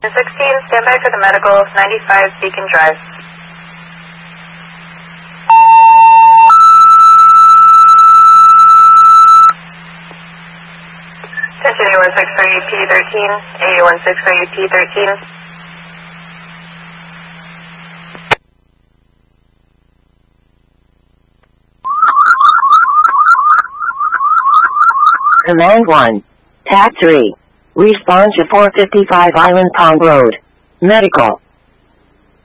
16, stand by for the medical, 95 Beacon Drive. Attention A163P13, A163P13. Command 1. TAC 3. Respond to 455 Island Pond Road. Medical.